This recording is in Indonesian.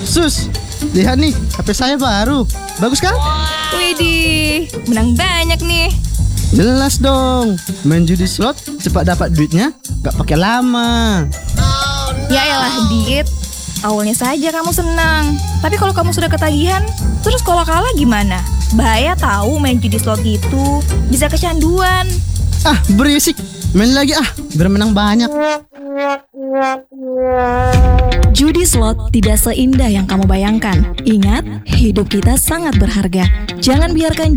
Sus, lihat nih, HP saya baru. Bagus kan? Widih, menang banyak nih. Jelas dong. Main judi slot cepat dapat duitnya, gak pakai lama. Ya elah, Dit. Awalnya saja kamu senang. Tapi kalau kamu sudah ketagihan, terus kalau kalah gimana? Bahaya tahu main judi slot itu. Bisa kecanduan. Ah, berisik. Main lagi biar menang banyak. Judi slot tidak seindah yang kamu bayangkan. Ingat, hidup kita sangat berharga. Jangan biarkan